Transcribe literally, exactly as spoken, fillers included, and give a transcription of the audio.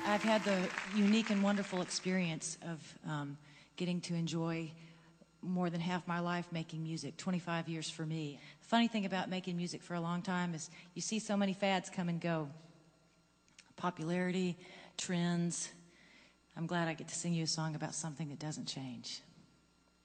I've had the unique and wonderful experience of um, getting to enjoy more than half my life making music, twenty-five years for me. The funny thing about making music for a long time is you see so many fads come and go. Popularity, trends. I'm glad I get to sing you a song about something that doesn't change.